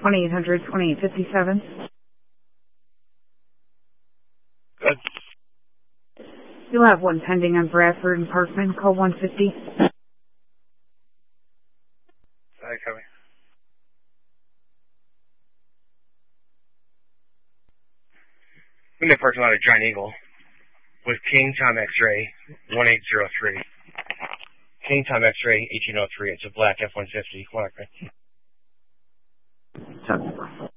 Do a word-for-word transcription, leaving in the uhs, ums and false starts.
twenty-eight hundred, twenty-eight fifty-seven. Good. You'll have one pending on Bradford and Parkman. Call one fifty. Sorry, Copy. In the parking lot of Giant Eagle with King Tom X-Ray one eight zero three. King Tom X-Ray eighteen oh three. It's a black F one fifty. Come on, Seven.